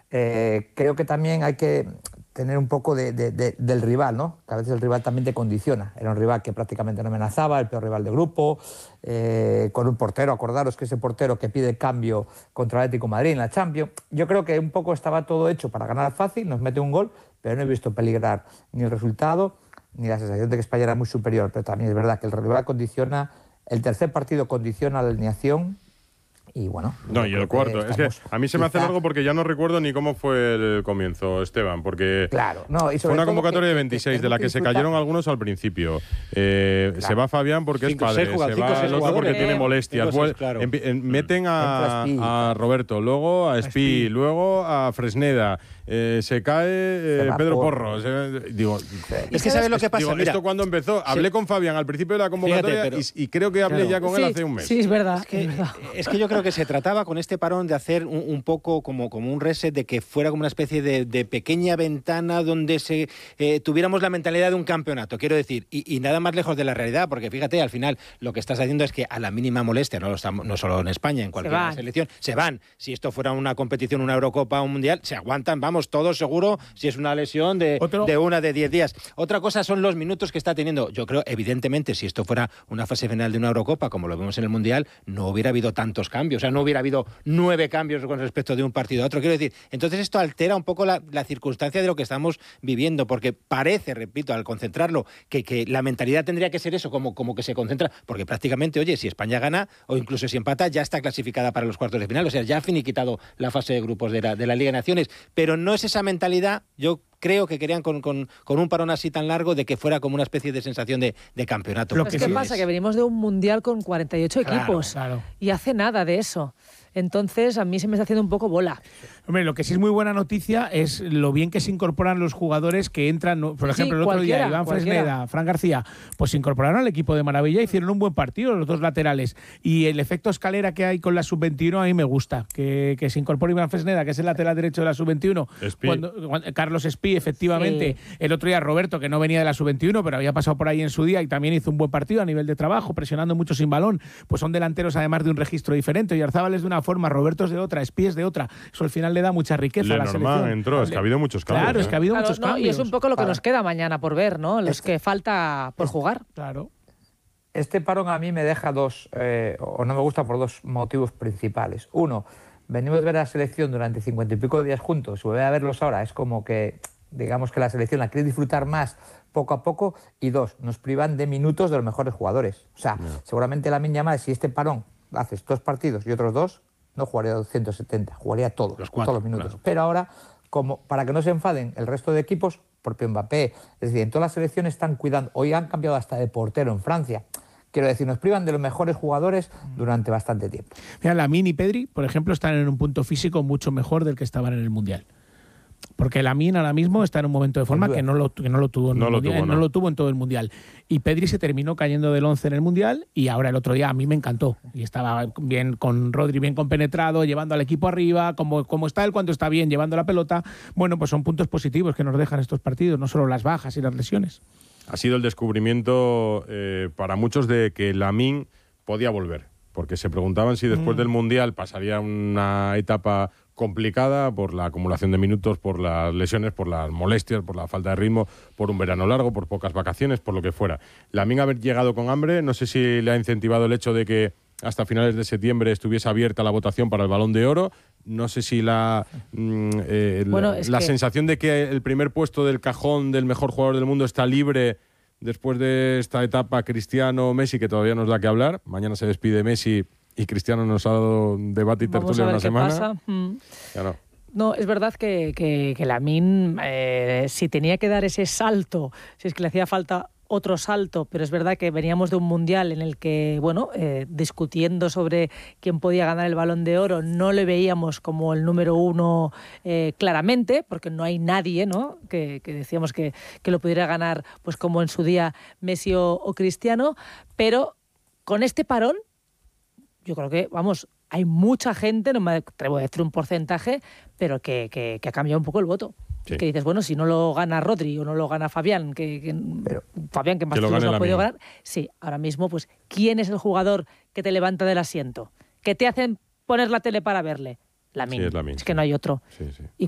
Creo que también hay que tener un poco del rival, ¿no? Que a veces el rival también te condiciona. Era un rival que prácticamente no amenazaba, el peor rival de grupo, con un portero, acordaros que ese portero que pide cambio contra el Atlético de Madrid en la Champions. Yo creo que un poco estaba todo hecho para ganar fácil, nos mete un gol, pero no he visto peligrar ni el resultado, ni la sensación de que España era muy superior, pero también es verdad que el rival condiciona, el tercer partido condiciona la alineación. Y bueno, no, y el cuarto. Es que a mí se me hace largo porque ya no recuerdo ni cómo fue el comienzo, Esteban, porque claro, no, y fue una convocatoria de 26, de la que se cayeron algunos al principio. Claro. Se va Fabián porque es padre, se va el otro porque tiene molestias. Claro. Meten a Roberto, luego a Espí, luego a Fresneda. Se cae Pedro Porro. Digo, es que ¿sabes lo que pasa? Digo, mira, esto cuando empezó, hablé con Fabián al principio de la convocatoria. Fíjate, y creo que hablé ya con él hace un mes. Sí, es verdad. Es que yo creo que se trataba con este parón de hacer un poco como un reset, de que fuera como una especie de pequeña ventana donde tuviéramos la mentalidad de un campeonato, quiero decir, y nada más lejos de la realidad, porque fíjate, al final lo que estás haciendo es que a la mínima molestia, no solo en España, en cualquier selección, se van. Si esto fuera una competición, una Eurocopa, un Mundial, se aguantan, vamos, todos seguro, si es una lesión de 10 días. Otra cosa son los minutos que está teniendo. Yo creo, evidentemente, si esto fuera una fase final de una Eurocopa, como lo vemos en el Mundial, no hubiera habido tantos cambios, o sea, no hubiera habido 9 cambios con respecto de un partido a otro. Quiero decir, entonces esto altera un poco la circunstancia de lo que estamos viviendo, porque parece, repito, al concentrarlo, que la mentalidad tendría que ser eso, como que se concentra, porque prácticamente, oye, si España gana o incluso si empata, ya está clasificada para los cuartos de final, o sea, ya ha finiquitado la fase de grupos de la Liga de Naciones, pero no es esa mentalidad, yo creo que querían con un parón así tan largo, de que fuera como una especie de sensación de campeonato. ¿Qué pasa? Que venimos de un mundial con 48 equipos y hace nada de eso. Entonces, a mí se me está haciendo un poco bola. Hombre, lo que sí es muy buena noticia es lo bien que se incorporan los jugadores que entran. Por ejemplo, el otro día, Iván Fresneda, Fran García, pues se incorporaron al equipo de maravilla, hicieron un buen partido los dos laterales. Y el efecto escalera que hay con la sub-21 a mí me gusta. Que se incorpore Iván Fresneda, que es el lateral derecho de la sub-21. Cuando Carlos Espí, efectivamente. Sí. El otro día Roberto, que no venía de la sub-21, pero había pasado por ahí en su día y también hizo un buen partido a nivel de trabajo, presionando mucho sin balón. Pues son delanteros además de un registro diferente. Y Arzábal es de una forma, Roberto es de otra, Espí es de otra. Eso al final le da mucha riqueza a la selección. Entró, es que ha habido muchos cambios. Claro, es que ha habido muchos cambios. Y es un poco lo que nos queda mañana por ver, ¿no? Los que falta por jugar. Claro. Este parón a mí me deja o no me gusta por dos motivos principales. Uno, venimos de ver a la selección durante 50 y pico días juntos, y volver a verlos ahora es como que, digamos que la selección la quiere disfrutar más poco a poco. Y dos, nos privan de minutos de los mejores jugadores. O sea, seguramente Lamine Yamal, si este parón haces 2 partidos y otros 2, no jugaría 270, jugaría todos los minutos. Claro. Pero ahora, como para que no se enfaden el resto de equipos, propio Mbappé, es decir, en todas las selecciones están cuidando. Hoy han cambiado hasta de portero en Francia. Quiero decir, nos privan de los mejores jugadores durante bastante tiempo. Mira, Lamine y Pedri, por ejemplo, están en un punto físico mucho mejor del que estaban en el Mundial. Porque Lamine ahora mismo está en un momento de forma que no lo tuvo en todo el Mundial. Y Pedri se terminó cayendo del 11 en el Mundial, y ahora el otro día a mí me encantó. Y estaba bien con Rodri, bien compenetrado, llevando al equipo arriba, como está él cuando está bien, llevando la pelota. Bueno, pues son puntos positivos que nos dejan estos partidos, no solo las bajas y las lesiones. Ha sido el descubrimiento para muchos de que Lamine podía volver, porque se preguntaban si después del Mundial pasaría una etapa complicada por la acumulación de minutos, por las lesiones, por las molestias, por la falta de ritmo, por un verano largo, por pocas vacaciones, por lo que fuera. Lamine haber llegado con hambre, no sé si le ha incentivado el hecho de que hasta finales de septiembre estuviese abierta la votación para el Balón de Oro. No sé si la sensación de que el primer puesto del cajón del mejor jugador del mundo está libre después de esta etapa Cristiano-Messi, que todavía nos da que hablar. Mañana se despide Messi y Cristiano nos ha dado debate y tertulia una semana. Claro. No, es verdad que Lamine, si tenía que dar ese salto, si es que le hacía falta otro salto, pero es verdad que veníamos de un mundial en el que, discutiendo sobre quién podía ganar el Balón de Oro, no le veíamos como el número 1 claramente, porque no hay nadie, ¿no?, que decíamos que lo pudiera ganar, pues como en su día Messi o Cristiano, pero con este parón, yo creo que, hay mucha gente, no me atrevo a decir un porcentaje, pero que ha cambiado un poco el voto. Sí. Que dices, si no lo gana Rodri o no lo gana Fabián, Fabián, que más títulos no ha podido ganar. Sí, ahora mismo, pues, ¿quién es el jugador que te levanta del asiento? Que te hacen poner la tele para verle. Lamine. Sí, es Lamine. Es que no hay otro. Sí, sí. Y